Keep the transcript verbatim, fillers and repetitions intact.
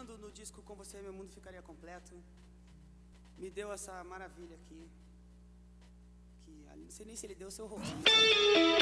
participando no disco Com Você Meu Mundo Ficaria Completo. Me deu essa maravilha aqui. Que, não sei nem se ele deu o seu rosto.